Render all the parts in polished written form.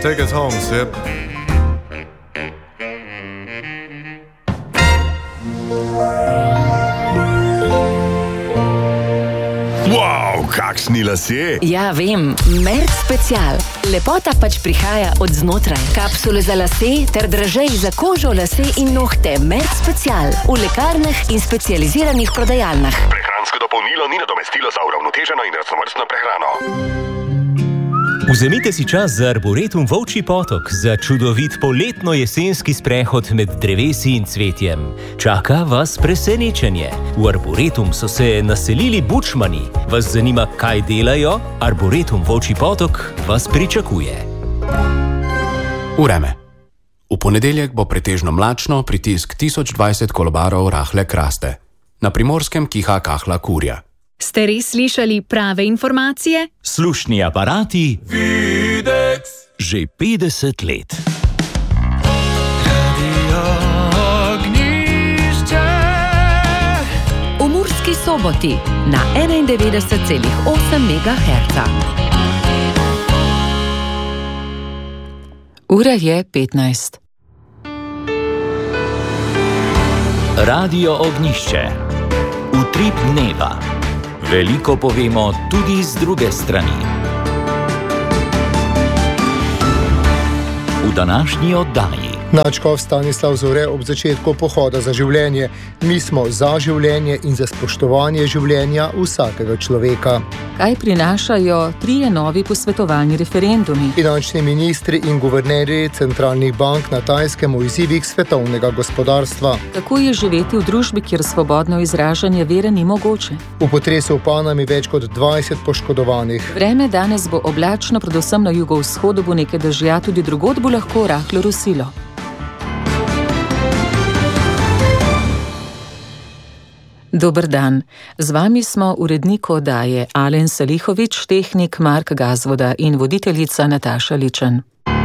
take us home, Sip. Wow, kakšni lasje! Ja, vem, Merc Special. Lepota pač prihaja od znotraj. Kapsule za lase ter dražej za kožo, lase in nohte. Merc Special. V lekarnah in specializiranih prodajalnah. Prehransko dopolnilo ni nadomestilo za uravnoteženo in raznovrstno prehrano. Vzemite si čas za Arboretum Volčji potok, za čudovit poletno-jesenski sprehod med drevesi in cvetjem. Čaka vas presenečenje. V Arboretum so se naselili bučmani. Vas zanima, kaj delajo? Arboretum Volčji potok vas pričakuje. Vreme. V ponedeljek bo pretežno mlačno, pritisk 1020 kolobarov rahle kraste. Na Primorskem kiha kahla kurja. Ste res slišali prave informacije? Slušni aparati Videx že 50 let. Radio Ognjišče. V Murski Soboti na 91,8 MHz. Ura je 15. Radio Ognjišče. Utrip dneva. Veliko povemo tudi z druge strani. V današnji oddaji. Nadškof Stanislav Zore ob začetku pohoda za življenje. Mi smo za življenje in za spoštovanje življenja vsakega človeka. Kaj prinašajo 3 novi posvetovalni referendumi? Finančni ministri in guvernerji centralnih bank na Tajskem o izzivih svetovnega gospodarstva. Kako je živeti v družbi, kjer svobodno izražanje vere ni mogoče? V potresu v Panami več kot 20 poškodovanih. Vreme danes bo oblačno, predvsem na jugovzhodu bo nekaj dežja, tudi drugod bo lahko rahlo rosilo. Dober dan. Z vami smo urednik oddaje Alen Salihovič, tehnik Mark Gazvoda in voditeljica Nataša Ličen.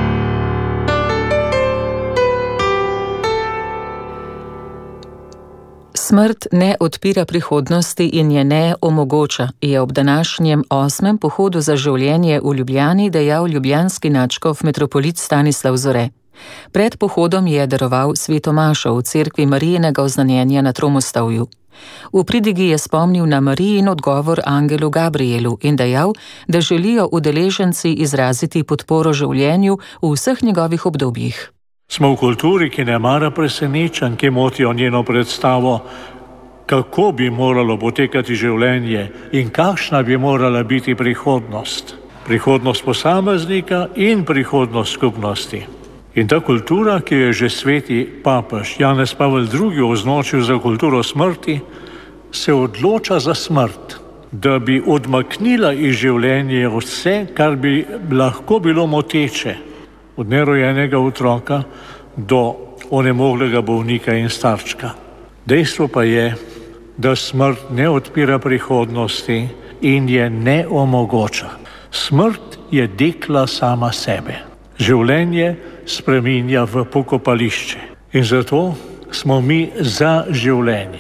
Smrt ne odpira prihodnosti in je ne omogoča, je ob današnjem 8. pohodu za življenje v Ljubljani dejal ljubljanski nadškof metropolit Stanislav Zore. Pred pohodom je daroval sveto mašo v cerkvi Marijinega oznanjenja na Tromostovju. V pridigi je spomnil na Marijin odgovor angelu Gabrielu in dejal, da želijo udeleženci izraziti podporo življenju v vseh njegovih obdobjih. Smo v kulturi, ki ne mara presenečenj, ki motijo njeno predstavo, kako bi moralo potekati življenje in kakšna bi morala biti prihodnost. Prihodnost posameznika in prihodnost skupnosti. In ta kultura, ki je že sveti papež Janez Pavel II. Označil za kulturo smrti, se odloča za smrt, da bi odmaknila iz življenja vse, kar bi lahko bilo moteče, od nerojenega otroka do onemoglega bolnika in starčka. Dejstvo pa je, da smrt ne odpira prihodnosti in je ne omogoča. Smrt je dekla sama sebe. Življenje spreminja v pokopališče in zato smo mi za življenje.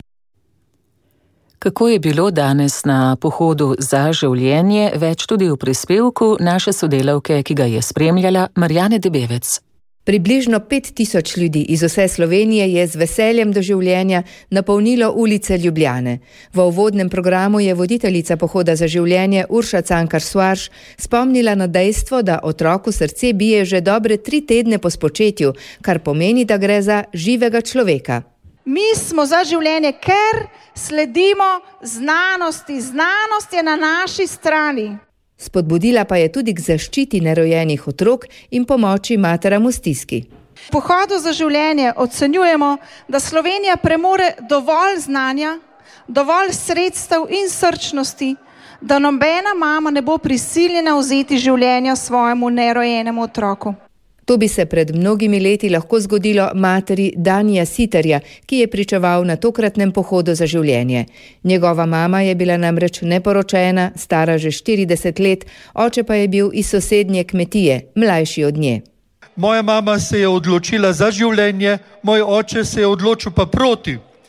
Kako je bilo danes na pohodu za življenje, več tudi v prispevku naše sodelavke, ki ga je spremljala, Marjane Debevec. Približno 5000 ljudi iz vse Slovenije je z veseljem do življenja napolnilo ulice Ljubljane. V uvodnem programu je voditeljica pohoda za življenje Urša Cankar-Soares spomnila na dejstvo, da otroku srce bije že dobre 3 tedne po spočetju, kar pomeni, da gre za živega človeka. Mi smo za življenje, ker sledimo znanosti. Znanost je na naši strani. Spodbudila pa je tudi k zaščiti nerojenih otrok in pomoči materam v stiski. V pohodu za življenje ocenjujemo, da Slovenija premore dovolj znanja, dovolj sredstev in srčnosti, da nobena mama ne bo prisiljena vzeti življenja svojemu nerojenemu otroku. To bi se pred mnogimi leti lahko zgodilo materi Danija Siterja, ki je pričeval na tokratnem pohodu za življenje. Njegova mama je bila namreč neporočena, stara že 40 let, oče pa je bil iz sosednje kmetije, mlajši od nje. Moja mama se je odločila za življenje, moj oče se je odločil pa proti.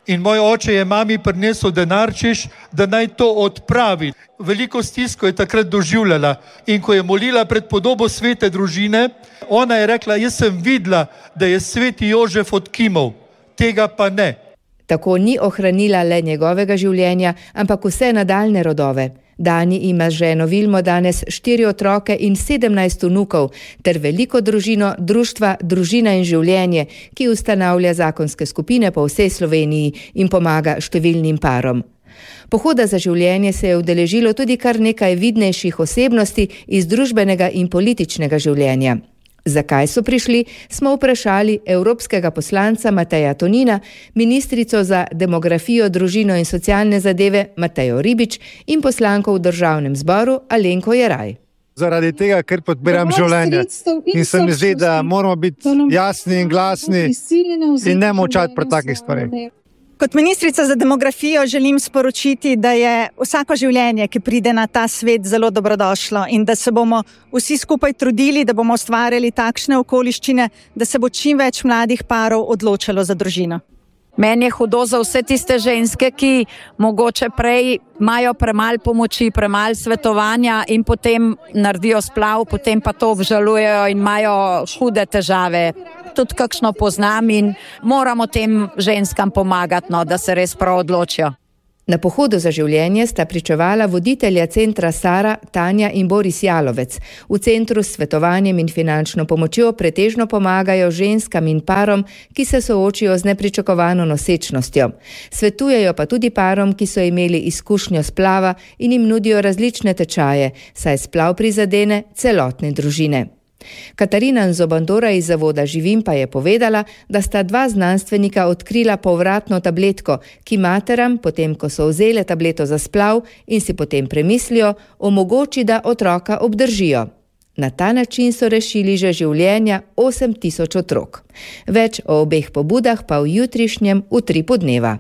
In moj oče je mami prinesel denarčiš, da naj to odpravi. Veliko stisko je takrat doživljala in ko je molila pred podobo svete družine, ona je rekla, jaz sem videla, da je sveti Jožef odkimal, tega pa ne. Tako ni ohranila le njegovega življenja, ampak vse nadaljne rodove. Dani ima z ženo Vilmo danes 4 otroke in 17 vnukov, ter veliko družino društva Družina in življenje, ki ustanavlja zakonske skupine po vsej Sloveniji in pomaga številnim parom. Pohoda za življenje se je udeležilo tudi kar nekaj vidnejših osebnosti iz družbenega in političnega življenja. Zakaj so prišli, smo vprašali evropskega poslanca Mateja Tonina, ministrico za demografijo, družino in socialne zadeve Matejo Ribič in poslanko v državnem zboru Alenko Jeraj. Zaradi tega, ker podpiram življenje in se mi zdi, da moramo biti jasni in glasni in ne molčati pri takih stvareh. Kot ministrica za demografijo želim sporočiti, da je vsako življenje, ki pride na ta svet, zelo dobrodošlo in da se bomo vsi skupaj trudili, da bomo ustvarjali takšne okoliščine, da se bo čim več mladih parov odločilo za družino. Meni je hudo za vse tiste ženske, ki mogoče prej imajo premalo pomoči, premalo svetovanja in potem naredijo splav, potem pa to obžalujejo in imajo hude težave. Tudi kakšno poznam in moramo tem ženskam pomagati, da se res prav odločijo. Na pohodu za življenje sta pričevala voditelja centra Sara, Tanja in Boris Jalovec. V centru s svetovanjem in finančno pomočjo pretežno pomagajo ženskam in parom, ki se soočijo z nepričakovano nosečnostjo. Svetujejo pa tudi parom, ki so imeli izkušnjo splava in jim nudijo različne tečaje, saj splav prizadene celotne družine. Katarina Nzobandora iz zavoda Živim pa je povedala, da sta 2 znanstvenika odkrila povratno tabletko, ki materam, potem ko so vzele tableto za splav in si potem premislijo, omogoči, da otroka obdržijo. Na ta način so rešili že življenja 8000 otrok. Več o obeh pobudah pa v jutrišnjem Utripu dneva.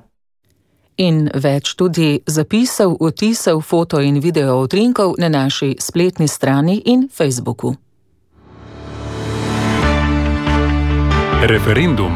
In več tudi zapisov, otisov, foto in video utrinkov na naši spletni strani in Facebooku. Referendum.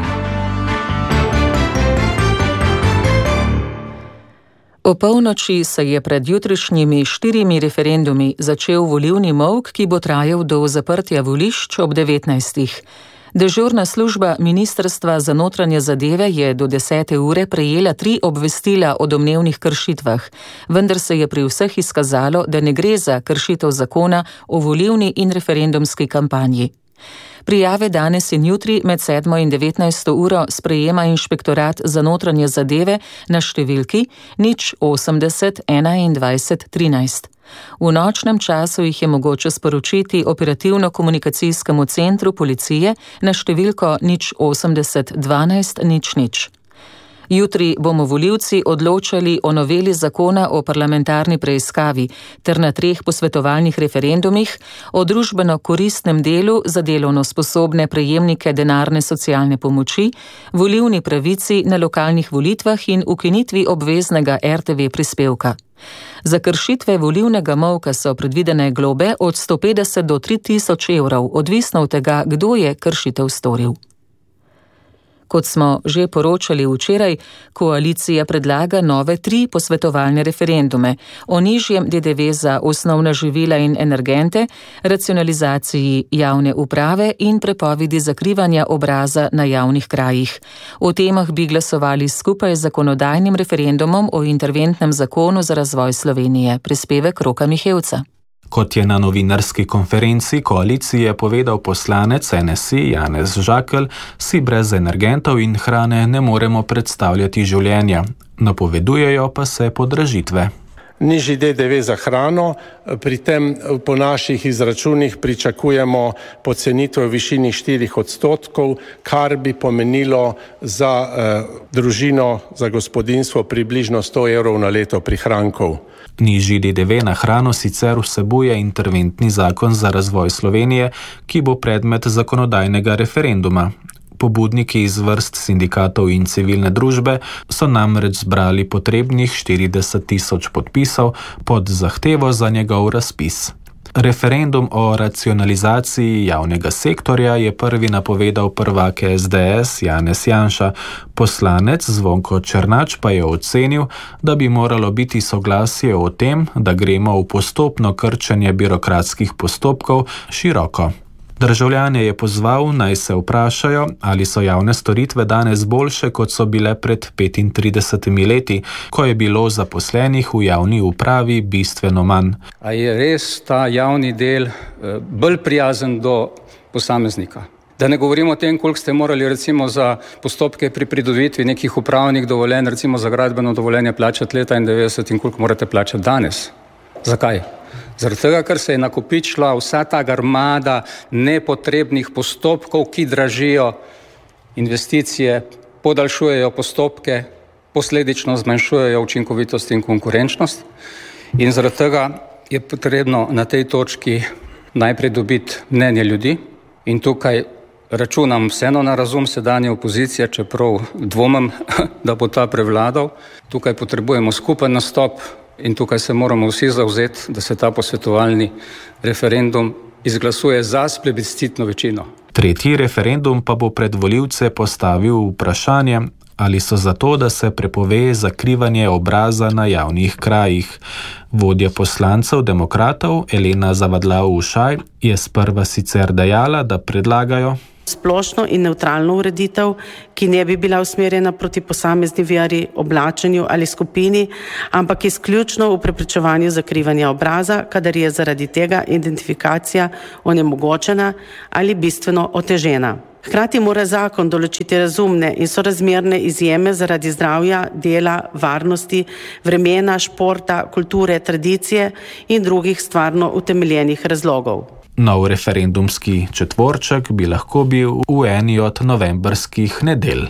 O polnoči se je pred jutrišnjimi 4 referendumi začel volilni molk, ki bo trajal do zaprtja volišč ob 19. Dežurna služba Ministrstva za notranje zadeve je do 10. ure prejela 3 obvestila o domnevnih kršitvah, vendar se je pri vseh izkazalo, da ne gre za kršitev zakona o volilni in referendumski kampanji. Prijave danes in jutri med 7. in 19. uro sprejema Inšpektorat za notranje zadeve na številki 080 21 13. V nočnem času jih je mogoče sporočiti operativno-komunikacijskemu centru policije na številko 080 12 00. Jutri bomo volivci odločali o noveli zakona o parlamentarni preiskavi ter na 3 posvetovalnih referendumih o družbeno koristnem delu za delovno sposobne prejemnike denarne socialne pomoči, volilni pravici na lokalnih volitvah in ukinitvi obveznega RTV prispevka. Za kršitve volilnega molka so predvidene globe od 150 do 3000 evrov, odvisno od tega, kdo je kršitev storil. Kot smo že poročali včeraj, koalicija predlaga nove 3 posvetovalne referendume o nižjem DDV za osnovna živila in energente, racionalizaciji javne uprave in prepovedi zakrivanja obraza na javnih krajih. O temah bi glasovali skupaj z zakonodajnim referendumom o interventnem zakonu za razvoj Slovenije. Prispevek Roka Mihevca. Kot je na novinarski konferenci koalicije povedal poslanec NSI Janez Žakelj, si brez energentov in hrane ne moremo predstavljati življenja. Napovedujejo pa se podražitve. Nižji DDV za hrano, pri tem po naših izračunih pričakujemo pocenitev v višini 4%, kar bi pomenilo za družino, za gospodinjstvo približno 100 evrov na leto prihrankov. Nižji DDV na hrano sicer vsebuje interventni zakon za razvoj Slovenije, ki bo predmet zakonodajnega referenduma. Pobudniki iz vrst sindikatov in civilne družbe so namreč zbrali potrebnih 40 000 podpisov pod zahtevo za njegov razpis. Referendum o racionalizaciji javnega sektorja je prvi napovedal prvak SDS Janez Janša. Poslanec Zvonko Černač pa je ocenil, da bi moralo biti soglasje o tem, da gremo v postopno krčenje birokratskih postopkov, široko. Državljane je pozval, naj se vprašajo, ali so javne storitve danes boljše, kot so bile pred 35 leti, ko je bilo zaposlenih v javni upravi bistveno manj. A je res ta javni del bolj prijazen do posameznika? Da ne govorimo o tem, koliko ste morali recimo za postopke pri pridobitvi nekih upravnih dovoljenj, recimo za gradbeno dovoljenje plačati leta 1990 in koliko morate plačati danes. Zakaj? Zaradi tega, ker se je nakopičila vsa ta armada nepotrebnih postopkov, ki dražijo investicije, podaljšujejo postopke, posledično zmanjšujejo učinkovitost in konkurenčnost. In zaradi tega je potrebno na tej točki najprej dobiti mnenje ljudi in tukaj računam vseeno na razum sedanje opozicije, čeprav dvomim, da bo ta prevladal. Tukaj potrebujemo skupen nastop in tukaj se moramo vsi zavzeti, da se ta posvetovalni referendum izglasuje za s plebiscitno večino. Tretji referendum pa bo pred volivce postavil vprašanje, ali so za to, da se prepove zakrivanje obraza na javnih krajih. Vodja poslancev demokratov Elena Zavadlav-Ušaj je sprva sicer dejala, da predlagajo splošno in nevtralno ureditev, ki ne bi bila usmerjena proti posamezni veri, oblačenju ali skupini, ampak izključno v preprečevanju zakrivanja obraza, kadar je zaradi tega identifikacija onemogočena ali bistveno otežena. Hkrati mora zakon določiti razumne in sorazmerne izjeme zaradi zdravja, dela, varnosti, vremena, športa, kulture, tradicije in drugih stvarno utemeljenih razlogov. Nov referendumski četvorček bi lahko bil v eni od novembrskih nedelj.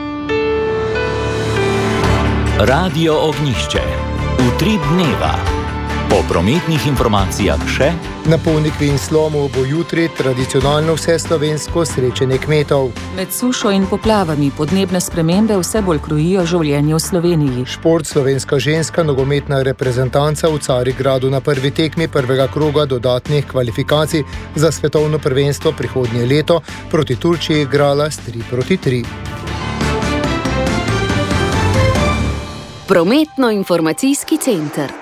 Radio Ognjišče. Utrip dneva. Po prometnih informacijah še na Ponikvi in Slomu bo jutri tradicionalno vseslovensko srečanje kmetov. Med sušo in poplavami podnebne spremembe vse bolj krojijo življenje v Sloveniji. Šport slovenska ženska nogometna reprezentanca v Carigradu na prvi tekmi prvega kroga dodatnih kvalifikacij za svetovno prvenstvo prihodnje leto proti Turčiji igrala s 3-3. Prometno-informacijski center.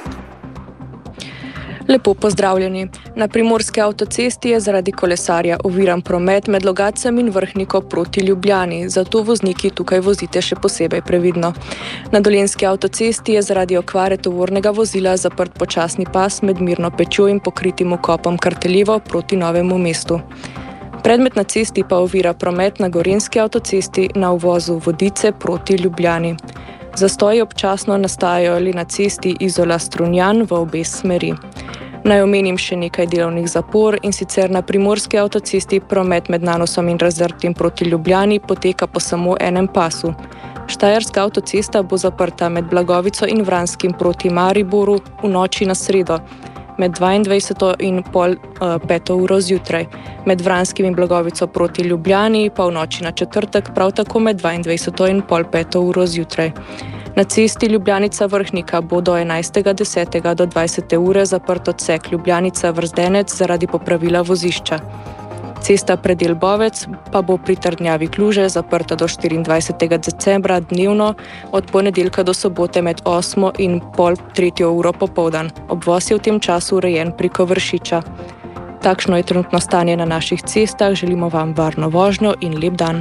Lepo pozdravljeni. Na primorski avtocesti je zaradi kolesarja oviran promet med Logatcem in Vrhniko proti Ljubljani, zato vozniki tukaj vozite še posebej previdno. Na dolenjski avtocesti je zaradi okvare tovornega vozila zaprt počasni pas med Mirno Pečjo in pokritim vkopom Karteljevo proti Novemu mestu. Predmet na cesti pa ovira promet na gorenjski avtocesti na uvozu Vodice proti Ljubljani. Zastoji občasno nastajajo na cesti Izola-Strunjan v obe smeri. Naj omenim še nekaj delovnih zapor, in sicer na primorski avtocesti promet med Nanosom in Razrtim proti Ljubljani poteka po samo enem pasu. Štajerska avtocesta bo zaprta med Blagovico in Vranskim proti Mariboru v noči na sredo, med 22. in pol 5. uro zjutraj, med Vranskim in Blagovico proti Ljubljani pa v noči na četrtek prav tako med 22. in pol 5. uro zjutraj. Na cesti Ljubljanica-Vrhnika bo do 11.10. do 20. ure zaprt odsek Ljubljanica-Vrzdenec zaradi popravila vozišča. Cesta Predel Bovec pa bo pri trdnjavi Kluže zaprta do 24. decembra dnevno od ponedeljka do sobote med 8. in pol 3. uro popoldan. Obvoz je v tem času urejen preko Vršiča. Takšno je trenutno stanje na naših cestah. Želimo vam varno vožnjo in lep dan.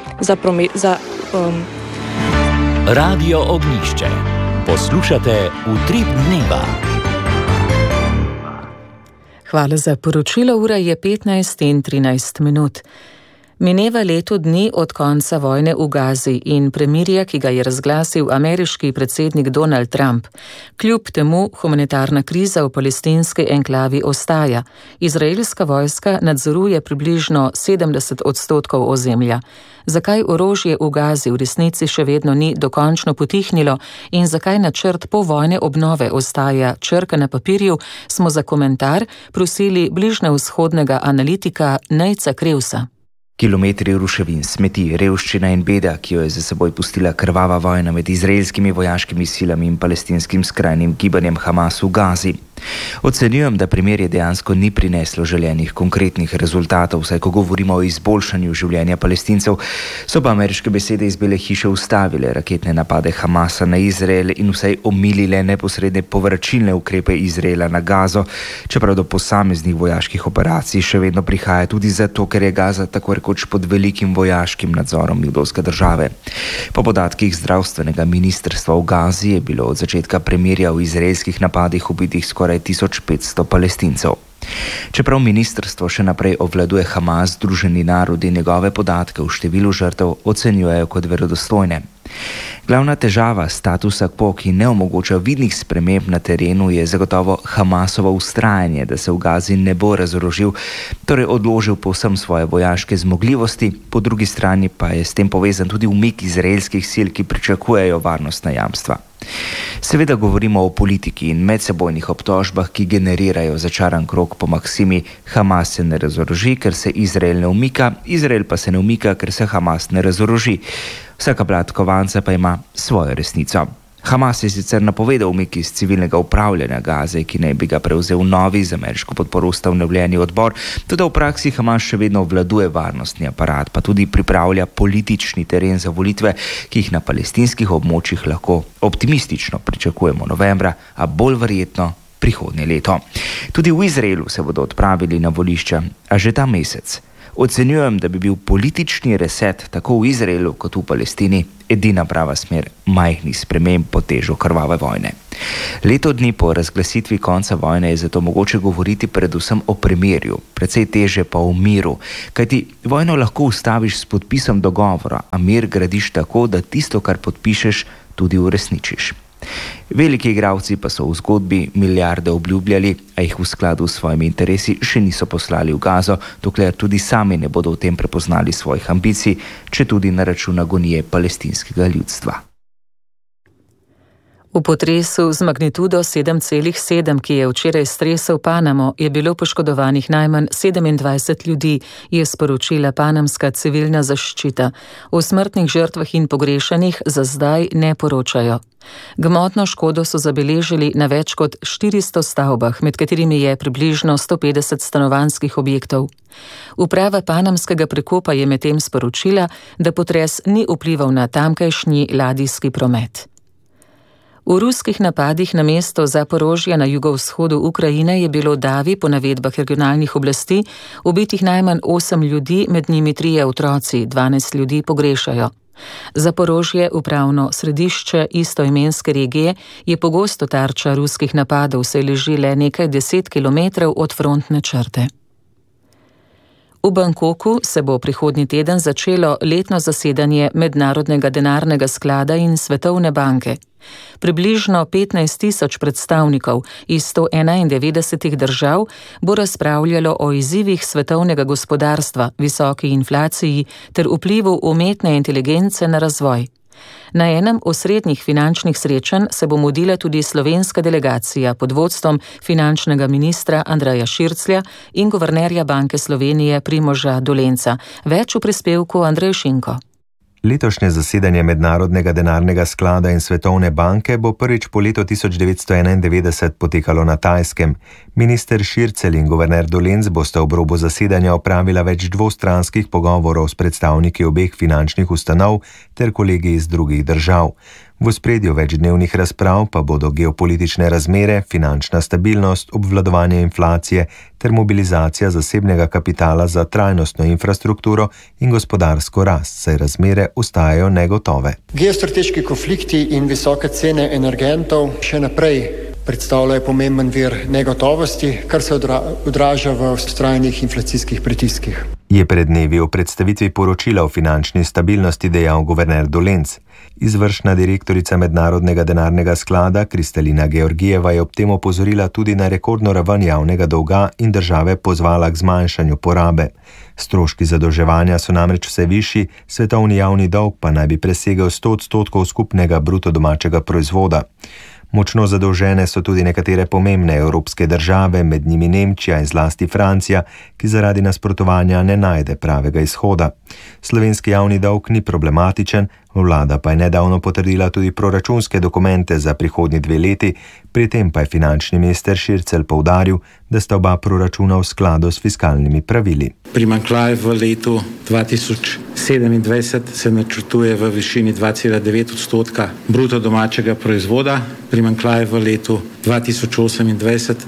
Radio Ognjišče. Poslušate Utrip dneva. Hvala za poročilo, ura je 15:13. Mineva leto dni od konca vojne v Gazi in premirja, ki ga je razglasil ameriški predsednik Donald Trump. Kljub temu humanitarna kriza v palestinski enklavi ostaja. Izraelska vojska nadzoruje približno 70% ozemlja. Zakaj orožje v Gazi v resnici še vedno ni dokončno potihnilo in zakaj načrt povojne obnove ostaja črka na papirju, smo za komentar prosili bližnjevzhodnega analitika Nejca Krevsa. Kilometri ruševin, smeti, revščina in beda, ki jo je za seboj pustila krvava vojna med izraelskimi vojaškimi silami in palestinskim skrajnim gibanjem Hamas v Gazi. Ocenjujem, da primerje dejansko ni prineslo želenih konkretnih rezultatov, saj ko govorimo o izboljšanju življenja Palestincev, so pa ameriške besede iz Bele hiše ustavile raketne napade Hamasa na Izrael in vsaj omilile neposredne povračilne ukrepe Izraela na Gazo, čeprav do posameznih vojaških operacij še vedno prihaja tudi zato, ker je Gaza tako rekoč pod velikim vojaškim nadzorom judovske države. Po podatkih zdravstvenega ministrstva v Gazi je bilo od začetka premirja v izraelskih napadih ubitih skoraj 1500 Palestincev. Čeprav ministrstvo še naprej obvladuje Hamas, Združeni narodi njegove podatke v številu žrtev ocenjujejo kot verodostojne. Glavna težava statusa quo, ki ne omogoča vidnih sprememb na terenu, je zagotovo Hamasovo vztrajanje, da se v Gazi ne bo razorožil, torej odložil povsem svoje vojaške zmogljivosti, po drugi strani pa je s tem povezan tudi umik izraelskih sil, ki pričakujejo varnostna jamstva. Seveda govorimo o politiki in medsebojnih obtožbah, ki generirajo začaran krog po maksimi Hamas se ne razoroži, ker se Izrael ne umika, Izrael pa se ne umika, ker se Hamas ne razoroži. Vsaka plat kovanca pa ima svojo resnico. Hamas je sicer napovedal umik iz civilnega upravljanja Gaze, ki naj bi ga prevzel novi z ameriško podporo ustanovljeni odbor, tudi v praksi Hamas še vedno obvladuje varnostni aparat, pa tudi pripravlja politični teren za volitve, ki jih na palestinskih območjih lahko optimistično pričakujemo novembra, a bolj verjetno prihodnje leto. Tudi v Izraelu se bodo odpravili na volišča, a že ta mesec. Ocenjujem, da bi bil politični reset tako v Izraelu kot v Palestini edina prava smer majhnih sprememb po težu krvave vojne. Leto dni po razglasitvi konca vojne je zato mogoče govoriti predvsem o premirju, precej teže pa o miru, kajti vojno lahko ustaviš s podpisom dogovora, a mir gradiš tako, da tisto, kar podpišeš, tudi uresničiš. Veliki igralci pa so v zgodbi milijarde obljubljali, a jih v skladu s svojimi interesi še niso poslali v Gazo, dokler tudi sami ne bodo v tem prepoznali svojih ambicij, če tudi na račun agonije palestinskega ljudstva. V potresu z magnitudo 7,7, ki je včeraj stresel Panamo, je bilo poškodovanih najmanj 27 ljudi, je sporočila panamska civilna zaščita. O smrtnih žrtvah in pogrešanih za zdaj ne poročajo. Gmotno škodo so zabeležili na več kot 400 stavbah, med katerimi je približno 150 stanovanjskih objektov. Uprava panamskega prekopa je medtem sporočila, da potres ni vplival na tamkajšnji ladijski promet. V ruskih napadih na mesto Zaporožja na jugovzhodu Ukrajine je bilo davi po navedbah regionalnih oblasti ubitih najmanj 8 ljudi, med njimi 3 otroci, 12 ljudi pogrešajo. Zaporožje, upravno središče istoimenske regije, je pogosto tarča ruskih napadov, saj leži le nekaj 10 kilometrov od frontne črte. V Bangkoku se bo prihodnji teden začelo letno zasedanje Mednarodnega denarnega sklada in Svetovne banke. Približno 15,000 predstavnikov iz 191 držav bo razpravljalo o izzivih svetovnega gospodarstva, visoki inflaciji ter vplivu umetne inteligence na razvoj. Na enem osrednjih finančnih srečanj se bo mudila tudi slovenska delegacija pod vodstvom finančnega ministra Andreja Širclja in guvernerja Banke Slovenije Primoža Dolenca. Več v prispevku Andrej Šinko. Letošnje zasedanje Mednarodnega denarnega sklada in Svetovne banke bo prvič po letu 1991 potekalo na Tajskem. Minister Šircelj in guverner Dolenc bosta ob robu zasedanja opravila več dvostranskih pogovorov s predstavniki obeh finančnih ustanov ter kolegi iz drugih držav. V ospredju večdnevnih razprav pa bodo geopolitične razmere, finančna stabilnost, obvladovanje inflacije ter mobilizacija zasebnega kapitala za trajnostno infrastrukturo in gospodarsko rast, saj razmere ostajajo negotove. Geostrateški konflikti in visoke cene energentov še naprej predstavljajo pomemben vir negotovosti, kar se odraža v vztrajnih inflacijskih pritiskih. Je pred dnevi o predstavitvi poročila o finančni stabilnosti dejal guverner Dolenc. Izvršna direktorica Mednarodnega denarnega sklada Kristalina Georgijeva je ob tem opozorila tudi na rekordno raven javnega dolga in države pozvala k zmanjšanju porabe. Stroški zadolževanja so namreč vse višji, svetovni javni dolg pa naj bi presegel 100% skupnega bruto domačega proizvoda. Močno zadolžene so tudi nekatere pomembne evropske države, med njimi Nemčija in zlasti Francija, ki zaradi nasprotovanja ne najde pravega izhoda. Slovenski javni dolg ni problematičen, vlada pa je nedavno potrdila tudi proračunske dokumente za prihodnji 2 leti, pri tem pa je finančni minister Šircelj poudaril, da sta oba proračuna v skladu s fiskalnimi pravili. Primanjkljaj v letu 2027 se načrtuje v višini 2,9% bruto domačega proizvoda, primanjkljaj v letu 2028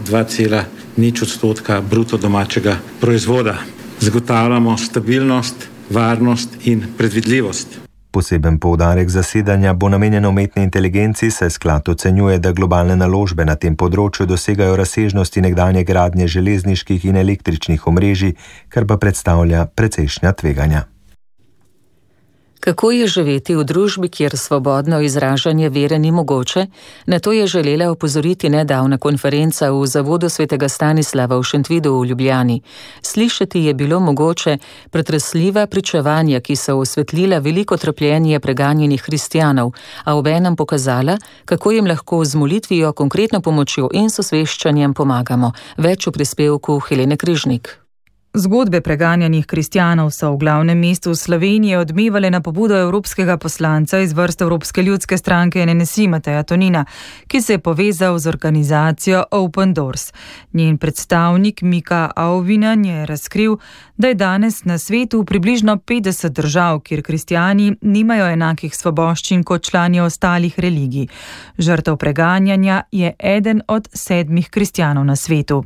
2,0% bruto domačega proizvoda. Zagotavljamo stabilnost, varnost in predvidljivost. Poseben poudarek zasedanja bo namenjen umetni inteligenci, saj sklad ocenjuje, da globalne naložbe na tem področju dosegajo razsežnosti nekdanje gradnje železniških in električnih omrežij, kar pa predstavlja precejšnja tveganja. Kako je živeti v družbi, kjer svobodno izražanje vere ni mogoče? Na to je želela opozoriti nedavna konferenca v Zavodu svetega Stanislava v Šentvidu v Ljubljani. Slišati je bilo mogoče pretresljiva pričevanja, ki so osvetlila veliko trpljenje preganjenih kristjanov, a obenem pokazala, kako jim lahko z molitvijo, konkretno pomočjo in sosveščanjem pomagamo. Več v prispevku Helene Križnik. Zgodbe preganjanih kristjanov so v glavnem mestu Slovenije odmevale na pobudo evropskega poslanca iz vrst Evropske ljudske stranke NSI Mateja Tonina, ki se je povezal z organizacijo Open Doors. Njen predstavnik Mika Auvinan je razkril, da je danes na svetu približno 50 držav, kjer kristjani nimajo enakih svoboščin kot člani ostalih religij. Žrtev preganjanja je eden od 7 kristjanov na svetu.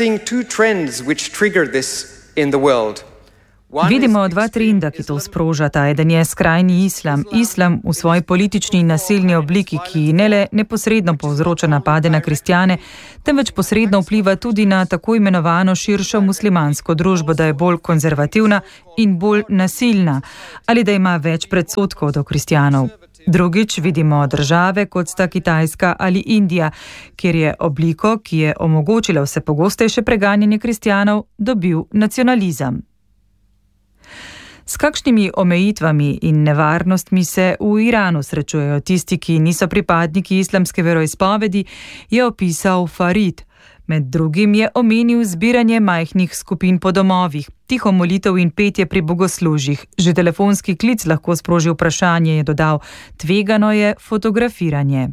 Vidimo 2 trenda, ki to sprožata. Eden je skrajni islam. Islam v svoji politični in nasilni obliki, ki ne le neposredno povzroča napade na kristjane, temveč posredno vpliva tudi na tako imenovano širšo muslimansko družbo, da je bolj konzervativna in bolj nasilna, ali da ima več predsodkov do kristjanov. Drugič vidimo države, kot sta Kitajska ali Indija, kjer je obliko, ki je omogočila vse pogostejše preganjanje kristjanov, dobil nacionalizem. S kakšnimi omejitvami in nevarnostmi se v Iranu srečujejo tisti, ki niso pripadniki islamske veroizpovedi, je opisal Farid. Med drugim je omenil zbiranje majhnih skupin po domovih, tiho molitev in petje pri bogoslužjih. Že telefonski klic lahko sproži vprašanje, je dodal. Tvegano je fotografiranje.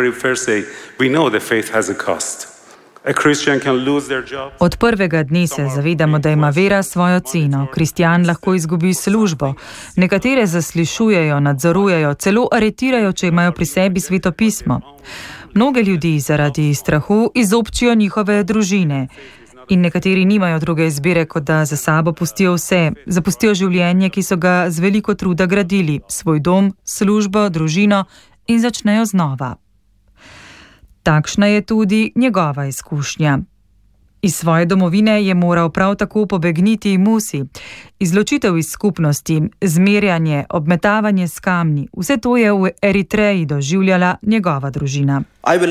Od prvega dne se zavedamo, da ima vera svojo ceno. Kristjan lahko izgubi službo. Nekatere zaslišujejo, nadzorujejo, celo aretirajo, če imajo pri sebi Sveto pismo. Mnoge ljudi zaradi strahu izobčijo njihove družine. In nekateri nimajo druge izbire, kot da za sabo pustijo vse. Zapustijo življenje, ki so ga z veliko truda gradili, svoj dom, službo, družino in začnejo znova. Takšna je tudi njegova izkušnja. Iz svoje domovine je moral prav tako pobegniti Musi. Izločitev iz skupnosti, zmerjanje, obmetavanje s kamni, vse to je v Eritreji doživljala njegova družina.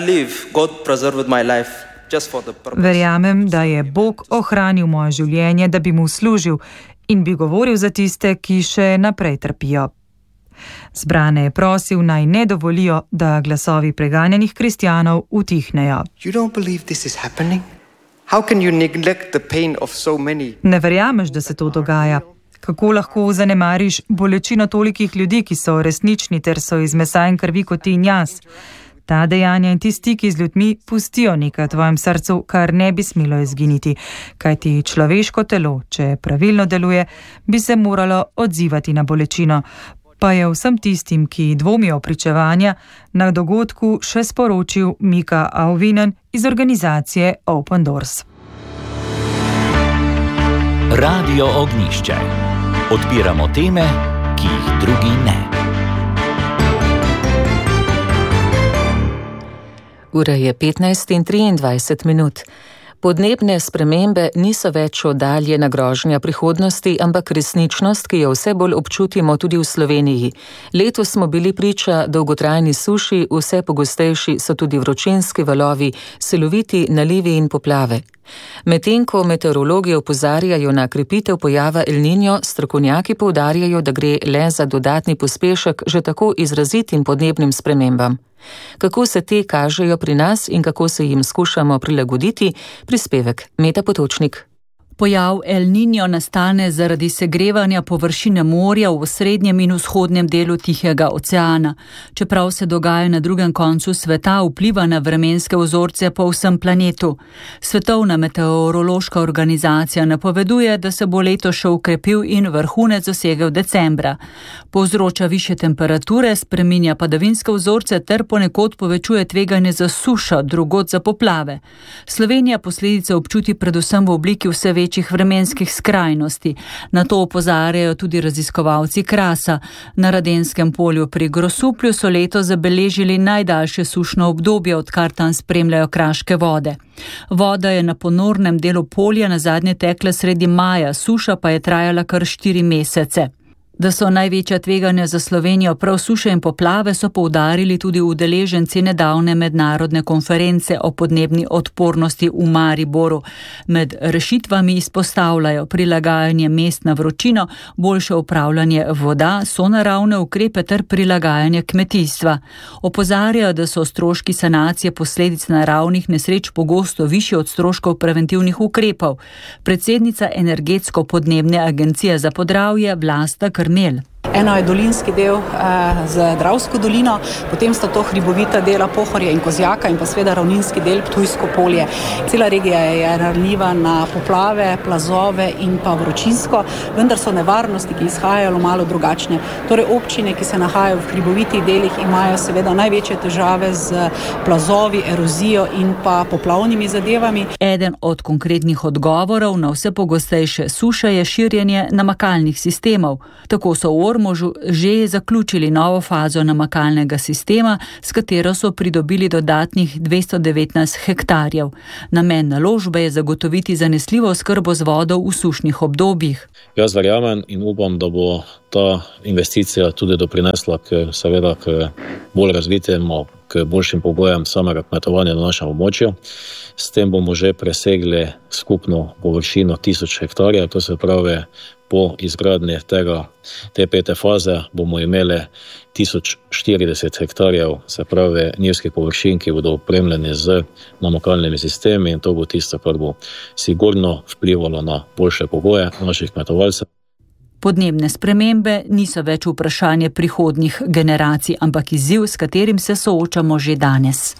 Verjamem, da je Bog ohranil moje življenje, da bi mu služil in bi govoril za tiste, ki še naprej trpijo. Zbrane je prosil, naj ne dovolijo, da glasovi preganjanih kristjanov utihnejo. Ne verjameš, da se to dogaja. Kako lahko zanemariš bolečino tolikih ljudi, ki so resnični ter so iz mesa in krvi kot ti in jaz? Ta dejanja in ti stiki z ljudmi pustijo nekaj v tvojem srcu, kar ne bi smelo izginiti, kajti človeško telo, če pravilno deluje, bi se moralo odzivati na bolečino. Pa je vsem tistim, ki dvomijo pričevanja, na dogodku še sporočil Mika Auvinan iz organizacije Open Doors. Radio Ognjišče. Odpiramo teme, ki jih drugi ne. Ura je 15:23. Podnebne spremembe niso več oddaljena grožnja prihodnosti, ampak resničnost, ki jo vse bolj občutimo tudi v Sloveniji. Letos smo bili priča dolgotrajni suši, vse pogostejši so tudi vročinski valovi, siloviti nalivi in poplave. Medtem ko meteorologi opozarjajo na krepitev pojava El Niño, strokovnjaki poudarjajo, da gre le za dodatni pospešek že tako izrazitim podnebnim spremembam. Kako se te kažejo pri nas in kako se jim skušamo prilagoditi, prispevek Meta Potočnik. Pojav El Niño nastane zaradi segrevanja površine morja v srednjem in vzhodnem delu Tihega oceana. Čeprav se dogaja na drugem koncu sveta, vpliva na vremenske vzorce po vsem planetu. Svetovna meteorološka organizacija napoveduje, da se bo leto še ukrepil in vrhunec dosegel decembra. Povzroča višje temperature, spreminja padavinske vzorce ter ponekod povečuje tveganje za sušo, drugod za poplave. Slovenija posledice občuti predvsem v obliki vse večjih vremenskih skrajnosti. Na to opozarjajo tudi raziskovalci Krasa. Na Radenskem polju pri Grosuplju so letos zabeležili najdaljše sušno obdobje, odkar tam spremljajo kraške vode. Voda je na ponornem delu polja nazadnje tekla sredi maja, suša pa je trajala kar 4 mesece. Da so največja tveganja za Slovenijo prav suše in poplave, so poudarili tudi udeleženci nedavne mednarodne konference o podnebni odpornosti v Mariboru. Med rešitvami izpostavljajo prilagajanje mest na vročino, boljše upravljanje voda, sonaravne ukrepe ter prilagajanje kmetijstva. Opozarjajo, da so stroški sanacije posledic naravnih nesreč pogosto višji od stroškov preventivnih ukrepov. Predsednica Energetsko-podnebne agencije za Podravje Vlasta Krmel. Eno je dolinski del z Dravsko dolino, potem sta to hribovita dela Pohorja in Kozjaka in pa seveda ravninski del Ptujsko polje. Cela regija je ranljiva na poplave, plazove in pa vročinsko, vendar so nevarnosti, ki izhajajo, malo drugačne. Torej občine, ki se nahajajo v hribovitih delih, imajo seveda največje težave z plazovi, erozijo in pa poplavnimi zadevami. Eden od konkretnih odgovorov na vse pogostejše suše je širjenje namakalnih sistemov. Tako so v Ormožu že zaključili novo fazo namakalnega sistema, s katero so pridobili dodatnih 219 hektarjev. Namen naložbe je zagotoviti zanesljivo oskrbo z vodo v sušnih obdobjih. Jaz verjamem in upam, da bo ta investicija tudi doprinesla k bolj razvitemu, k boljšim pogojem samega kmetovanja na našem območju. S tem bomo že presegli skupno površino 1000 hektarjev, to se pravi, po izgradnji te 5. faze bomo imeli 1040 hektarjev, se pravi njivskih površin, ki bodo opremljeni z namakalnimi sistemi in to bo tisto, kar bo sigurno vplivalo na boljše pogoje naših kmetovalcev. Podnebne spremembe niso več vprašanje prihodnjih generacij, ampak izziv, s katerim se soočamo že danes.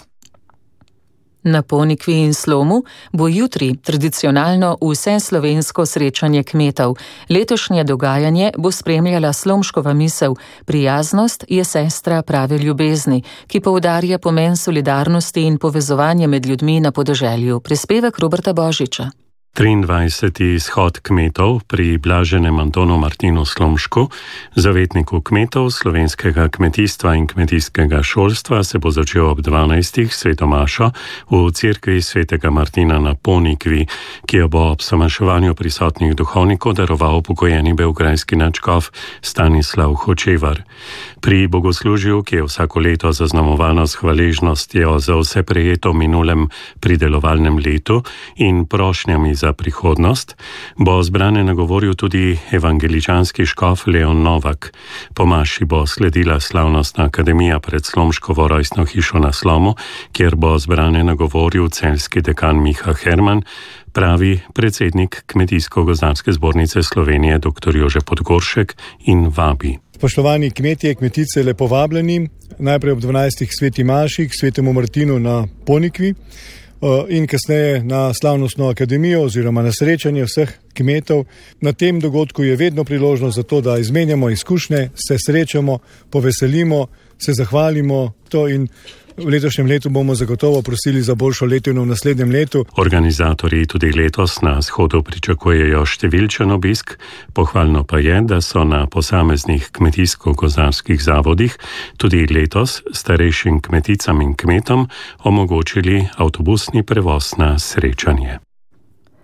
Na Ponikvi in Slomu bo jutri tradicionalno vseslovensko srečanje kmetov. Letošnje dogajanje bo spremljala Slomškova misel: prijaznost je sestra prave ljubezni, ki poudarja pomen solidarnosti in povezovanja med ljudmi na podeželju. Prispevek Roberta Božiča. 23. shod kmetov pri blaženem Antonu Martinu Slomšku, zavetniku kmetov slovenskega kmetijstva in kmetijskega šolstva, se bo začel ob 12. svetomašo v cerkvi svetega Martina na Ponikvi, ki jo bo ob somaševanju prisotnih duhovnikov daroval upokojeni beograjski nadškof Stanislav Hočevar. Pri bogoslužju, ki je vsako leto zaznamovano s hvaležnostjo za vse prejeto v minulem pridelovalnem letu in prošnjami za prihodnost, bo zbrane nagovoril tudi evangeličanski škof Leon Novak. Po maši bo sledila slavnostna akademija pred Slomškovo rojstno hišo na Slomu, kjer bo zbrane nagovoril celjski dekan Miha Herman, pravi predsednik Kmetijsko-gozdarske zbornice Slovenije dr. Jože Podgoršek in vabi. Spoštovani kmetje, kmetice, lepo vabljeni, najprej ob 12. sveti maši k svetemu Martinu na Ponikvi in kasneje na slavnostno akademijo oziroma na srečanje vseh kmetov. Na tem dogodku je vedno priložnost za to, da izmenjamo izkušnje, se srečamo, poveselimo, se zahvalimo to in v letošnjem letu bomo zagotovo prosili za boljšo letino v naslednjem letu. Organizatorji tudi letos na shodu pričakujejo številčen obisk, pohvalno pa je, da so na posameznih kmetijsko-gozdarskih zavodih tudi letos starejšim kmeticam in kmetom omogočili avtobusni prevoz na srečanje.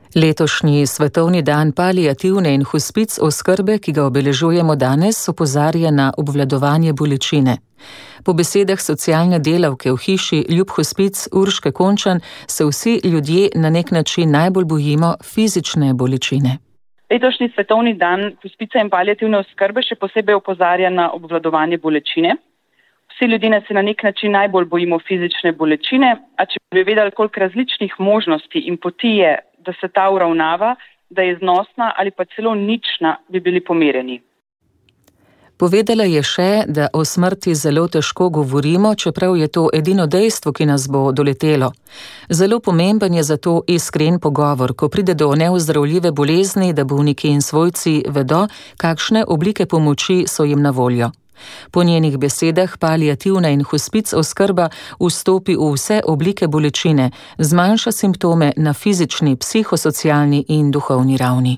Letošnji svetovni dan paliativne in hospic oskrbe, ki ga obeležujemo danes, opozarja na obvladovanje bolečine. Po besedah socialne delavke v hiši Ljub hospic Urške Končan se vsi ljudje na nek način najbolj bojimo fizične bolečine. Letošnji svetovni dan hospica in paliativne oskrbe še posebej opozarja na obvladovanje bolečine. Vsi ljudje se na nek način najbolj bojimo fizične bolečine, a če bi vedeli, koliko različnih možnosti in poti je, da se ta uravnava, da je znosna ali pa celo nična, bi bili pomirjeni. Povedala je še, da o smrti zelo težko govorimo, čeprav je to edino dejstvo, ki nas bo doletelo. Zelo pomemben je zato iskren pogovor, ko pride do neozdravljive bolezni, da bolniki in svojci vedo, kakšne oblike pomoči so jim na voljo. Po njenih besedah paliativna in hospic oskrba vstopi v vse oblike bolečine, zmanjša simptome na fizični, psihosocialni in duhovni ravni.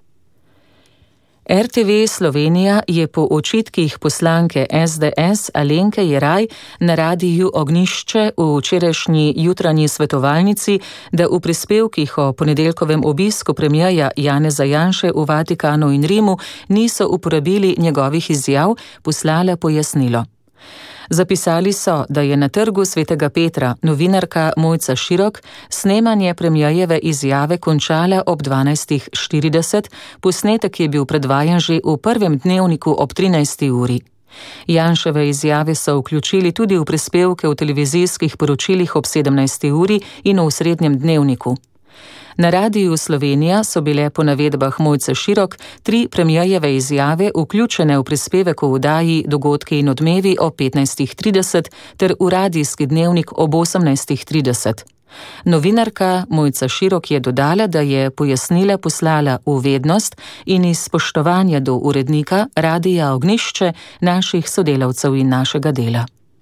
RTV Slovenija je po očitkih poslanke SDS Alenke Jeraj na Radiu Ognjišče v včerajšnji jutranji svetovalnici, da v prispevkih o ponedeljkovem obisku premierja Janeza Janše v Vatikanu in Rimu niso uporabili njegovih izjav, poslala pojasnilo. Zapisali so, da je na Trgu Svetega Petra novinarka Mojca Širok snemanje premierjeve izjave končala ob 12:40, posnetek je bil predvajan že v prvem dnevniku ob 13. uri. Janševe izjave so vključili tudi v prispevke v televizijskih poročilih ob 17. uri in v osrednjem dnevniku. Na Radiu Slovenija so bile po navedbah Mojce Širok 3 premierjeve izjave vključene v prispevek v oddaji Dogodki in odmevi ob 15:30 ter v radijski dnevnik ob 18:30. Novinarka Mojca Širok je dodala, da je pojasnila poslala v vednost in iz spoštovanja do urednika Radia Ognjišče, naših sodelavcev in našega dela.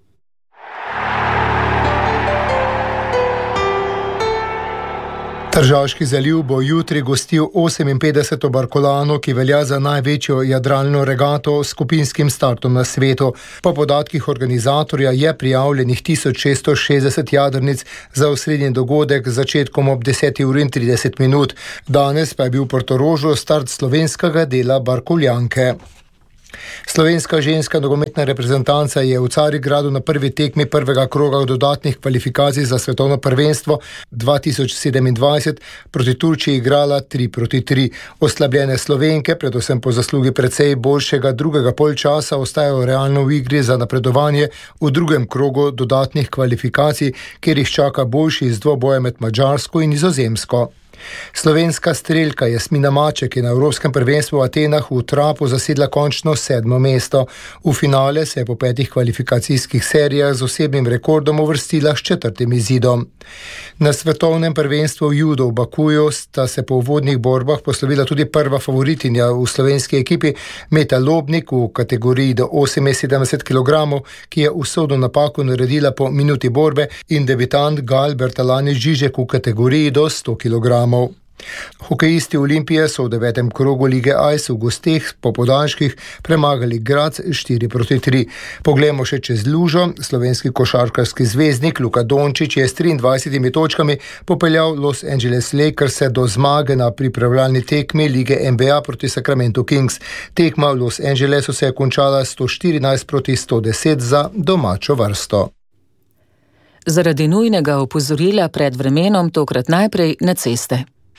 Tržaški zaliv bo jutri gostil 58. Barkolano, ki velja za največjo jadralno regato s skupinskim startom na svetu. Po podatkih organizatorja je prijavljenih 1660 jadrnic za osrednji dogodek z začetkom ob 10:30. Danes pa je bil v Portorožu start slovenskega dela Barkoljanke. Slovenska ženska nogometna reprezentanca je v Carigradu na prvi tekmi prvega kroga dodatnih kvalifikacij za svetovno prvenstvo 2027 proti Turčiji igrala 3:3. Oslabljene Slovenke, predvsem po zaslugi precej boljšega drugega polčasa, ostajajo realno v igri za napredovanje v drugem krogu dodatnih kvalifikacij, kjer jih čaka boljši iz dvoboja med Madžarsko in Nizozemsko. Slovenska strelka Jasmina Maček je na Evropskem prvenstvu v Atenah v Trapu zasedla končno 7. mesto. V finale se je po 5 kvalifikacijskih serijah z osebnim rekordom uvrstila s 4. izidom. Na svetovnem prvenstvu judo v Bakuju sta se po uvodnih borbah poslovila tudi prva favoritinja v slovenski ekipi Meta Lobnik v kategoriji do 78 kg, ki je usodno napako naredila po minuti borbe, in debitant Gal Bertalani Žižek v kategoriji do 100 kg. Hokejisti Olimpije so v 9. krogu lige AIS v gosteh po podaljških premagali Graz 4:3. Poglejmo še čez lužo. Slovenski košarkarski zvezdnik Luka Dončić je s 23 točkami popeljal Los Angeles Lakers do zmage na pripravljalni tekmi lige NBA proti Sacramento Kings. Tekma v Los Angelesu se je končala 114:110 za domačo vrsto. Zaradi nujnega opozorila pred vremenom tokrat najprej na ceste.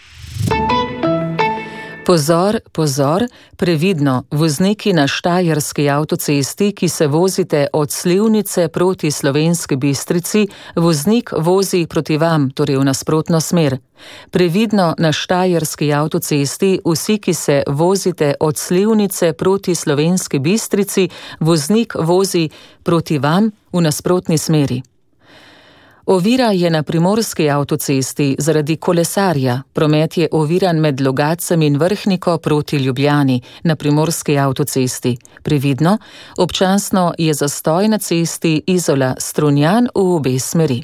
Pozor, pozor, previdno, vozniki na Štajerski avtocesti, ki se vozite od Slivnice proti Slovenski Bistrici, voznik vozi proti vam, torej v nasprotno smer. Previdno na Štajerski avtocesti, vsi, ki se vozite od Slivnice proti Slovenski Bistrici, voznik vozi proti vam v nasprotni smeri. Ovira je na Primorski avtocesti zaradi kolesarja. Promet je oviran med Logatcem in Vrhniko proti Ljubljani na Primorski avtocesti. Previdno, občasno je zastoj na cesti Izola-Strunjan v obe smeri.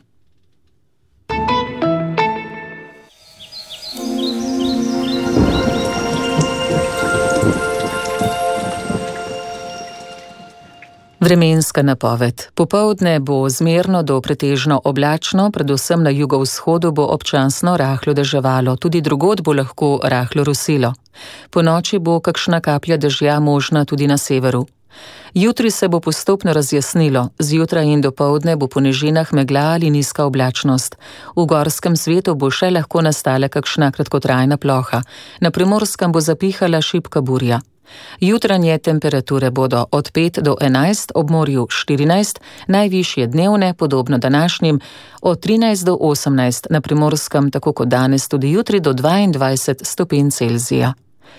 Vremenska napoved. Popoldne bo zmerno do pretežno oblačno, predvsem na jugovzhodu bo občasno rahlo deževalo, tudi drugod bo lahko rahlo rosilo. Ponoči bo kakšna kaplja dežja možna tudi na severu. Jutri se bo postopno razjasnilo, zjutraj in dopoldne bo po nižinah megla ali nizka oblačnost. V gorskem svetu bo še lahko nastala kakšna kratkotrajna ploha, na Primorskem bo zapihala šibka burja. Jutranje temperature bodo od 5 do 11, ob morju 14, najvišje dnevne, podobno današnjim, od 13 do 18, na Primorskem, tako kot danes, tudi jutri do 22 stopinj Celzija.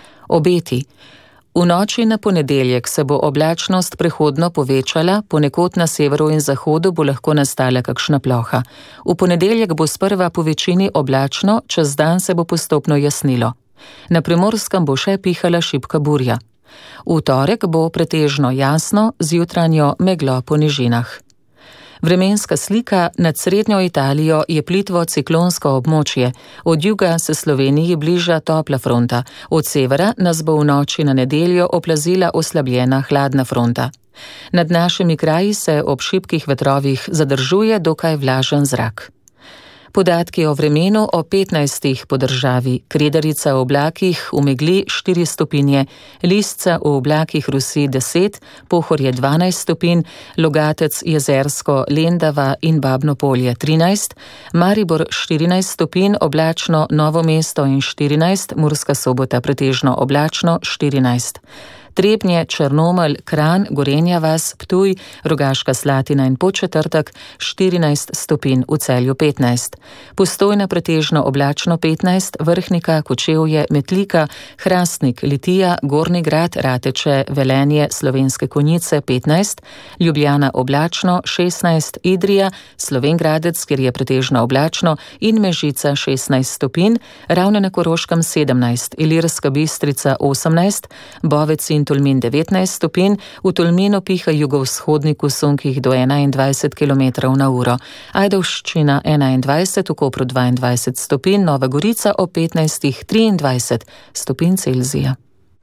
Obeti. V noči na ponedeljek se bo oblačnost prehodno povečala, ponekod na severu in zahodu bo lahko nastala kakšna ploha. V ponedeljek bo sprva po večini oblačno, čez dan se bo postopno jasnilo. Na Primorskem bo še pihala šibka burja. V torek bo pretežno jasno, z jutranjo meglo po nižinah. Vremenska slika nad srednjo Italijo je plitvo ciklonsko območje. Od juga se Sloveniji bliža topla fronta, od severa nas bo v noči na nedeljo oplazila oslabljena hladna fronta. Nad našimi kraji se ob šibkih vetrovih zadržuje dokaj vlažen zrak. Podatki o vremenu o 15 po državi. Kredarica v oblakih v megli 4 stopinje, Listca v oblakih rusi 10, Pohorje 12 stopinj, Logatec, Jezersko, Lendava in Babno Polje 13, Maribor 14 stopinj, oblačno, Novo mesto in 14, Murska Sobota pretežno oblačno 14. Trebnje, Črnomelj, Kranj, Gorenja vas, Ptuj, Rogaška Slatina in Podčetrtek 14 stopinj, v Celju 15. Postojna pretežno oblačno 15, Vrhnika, Kočevje, Metlika, Hrastnik, Litija, Gornji Grad, Rateče, Velenje, Slovenske Konjice 15, Ljubljana oblačno 16, Idrija, Slovenj Gradec, kjer je pretežno oblačno, in Mežica 16 stopinj, Ravne na Koroškem 17, Ilirska Bistrica 18, Bovec in Tolmin 19 stopinj, v Tolminu piha jugovzhodnik v sunkih do 21 km/h, Ajdovščina 21, v Kopru 22 stopinj, Nova Gorica o 15 23 stopinj Celzija.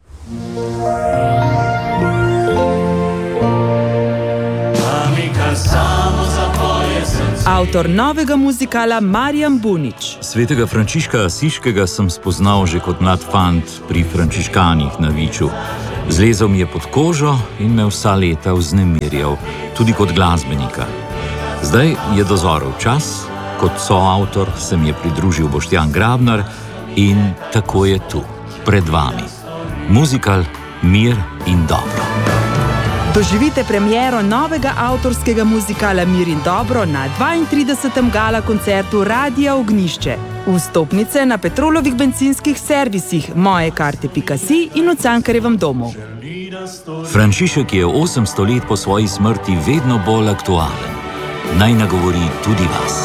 Avtor novega muzikala Marjan Bunič. Svetega Frančiška Asiškega sem spoznal že kot mlad fant pri frančiškanih na Viču. Zlezel mi je pod kožo in me vsa leta vznemirjal, tudi kot glasbenika. Zdaj je dozorel čas, kot soavtor se mi je pridružil Boštjan Grabnar in tako je tu, pred vami. Muzikal Mir in dobro. Doživite premiero novega avtorskega muzikala Mir in dobro na 32. gala koncertu Radia Ognjišče. Vstopnice na Petrolovih bencinskih servisih, mojekarte.si in v Cankarjevem domu. Frančišek je 800 let po svoji smrti vedno bolj aktualen. Naj nagovori tudi vas.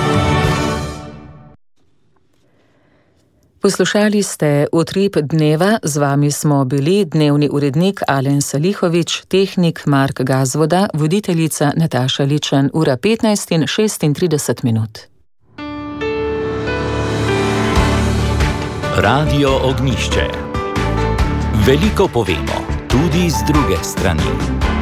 Poslušali ste Utrip dneva, z vami smo bili dnevni urednik Alen Salihovič, tehnik Mark Gazvoda, voditeljica Nataša Ličen, ura 15:36. Radio Ognjišče. Veliko povemo, tudi z druge strani.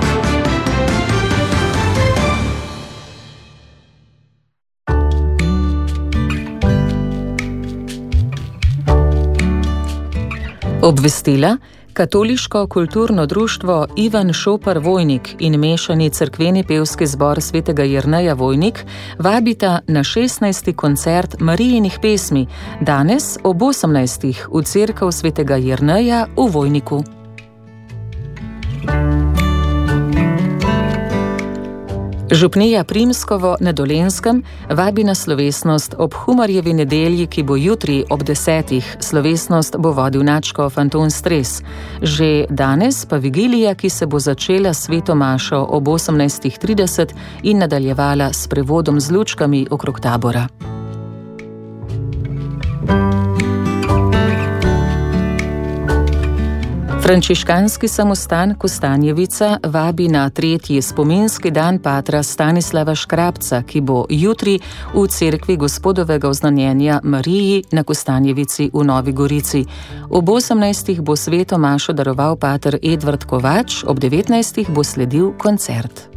Obvestila: Katoliško kulturno društvo Ivan Šopar Vojnik in mešani cerkveni pevski zbor svetega Jerneja Vojnik vabita na 16. koncert Marijinih pesmi, danes ob 18. v cerkev svetega Jerneja v Vojniku. Župnija Primskovo na Dolenjskem vabi na slovesnost ob Humarjevi nedelji, ki bo jutri ob 10. Slovesnost bo vodil nadškof Anton Stres. Že danes pa vigilija, ki se bo začela s sveto mašo ob 18:30 in nadaljevala s prevodom z lučkami okrog tabora. Frančiškanski samostan Kostanjevica vabi na 3. spominski dan patra Stanislava Škrabca, ki bo jutri v cerkvi Gospodovega oznanjenja Mariji na Kostanjevici v Novi Gorici. Ob 18. bo sveto mašo daroval pater Edvard Kovač, ob 19. bo sledil koncert.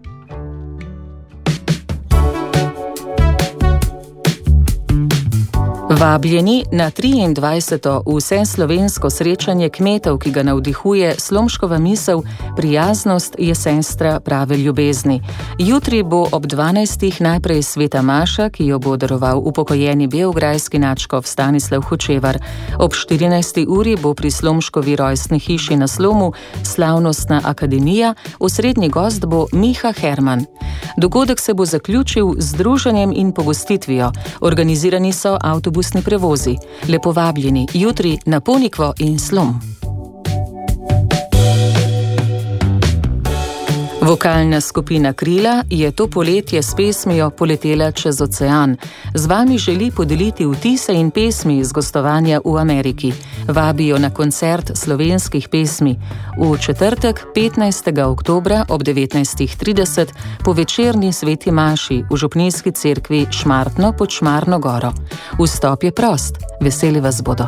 Vabljeni na 23. vseslovensko srečanje kmetov, ki ga navdihuje Slomškova misel Prijaznost je sestra prave ljubezni. Jutri bo ob 12. najprej sveta maša, ki jo bo daroval upokojeni beograjski nadškof Stanislav Hočevar. Ob 14. uri bo pri Slomškovi rojstni hiši na Slomu slavnostna akademija, osrednji gost bo Miha Herman. Dogodek se bo zaključil z druženjem in pogostitvijo. Organizirani so avtobusni prevozi. Lepo vabljeni jutri na Ponikvo in Slom. Vokalna skupina Krila je to poletje s pesmijo Poletela čez ocean. Z vami želi podeliti vtise in pesmi iz gostovanja v Ameriki. Vabijo na koncert slovenskih pesmi v četrtek 15. oktobra ob 19.30 po večerni sveti maši v župnijski cerkvi Šmartno pod Šmarno goro. Vstop je prost. Veseli vas bodo.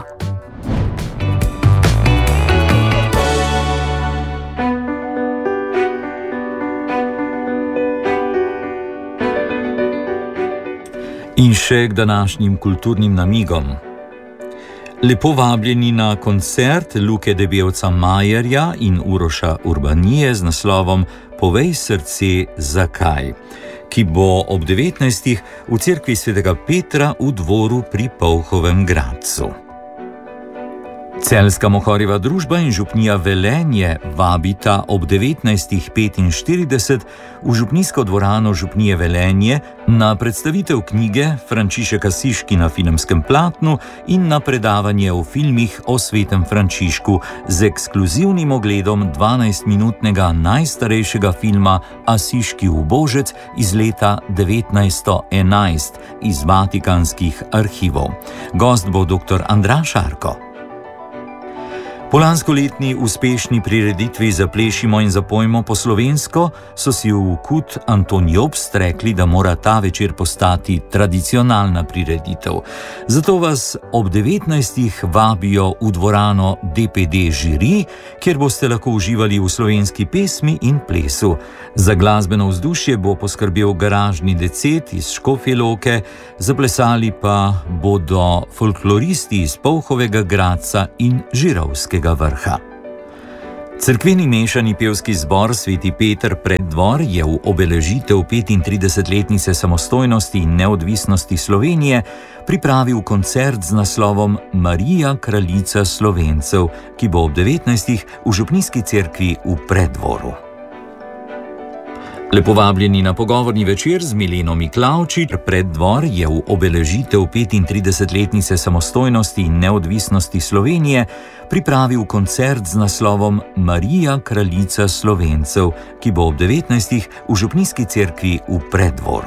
In še k današnjim kulturnim namigom. Lepo vabljeni na koncert Luke Debevca Majerja in Uroša Urbanije z naslovom Povej srce zakaj, ki bo ob 19. v cerkvi svetega Petra v dvoru pri Polhovem Gradcu. Celjska mohorjeva družba in župnija Velenje vabita ob 19.45 v župnijsko dvorano župnije Velenje na predstavitev knjige Frančišek Asiški na filmskem platnu in na predavanje o filmih o svetem Frančišku z ekskluzivnim ogledom 12-minutnega najstarejšega filma Asiški ubožec iz leta 1911 iz vatikanskih arhivov. Gost bo dr. Andraž Arko. Po lanskoletni uspešni prireditvi Zaplešimo in zapojmo po slovensko so si v KUD Anton Jobst rekli, da mora ta večer postati tradicionalna prireditev. Zato vas ob 19. vabijo v dvorano DPD žiri, kjer boste lahko uživali v slovenski pesmi in plesu. Za glasbeno vzdušje bo poskrbel garažni decet iz Škofje Loke, zaplesali pa bodo folkloristi iz Polhovega Gradca in Žirovskega Vrha. Cerkveni mešani pevski zbor Sveti Peter Preddvor je v obeležitev 35-letnice samostojnosti in neodvisnosti Slovenije pripravil koncert z naslovom Marija, kraljica Slovencev, ki bo ob 19. v župnijski cerkvi v Preddvoru. Lepo vabljeni na pogovorni večer z Mileno Miklavčič. Preddvor je v obeležitev 35-letnice samostojnosti in neodvisnosti Slovenije pripravil koncert z naslovom Marija, kraljica Slovencev, ki bo ob 19. v župnijski cerkvi v Preddvoru.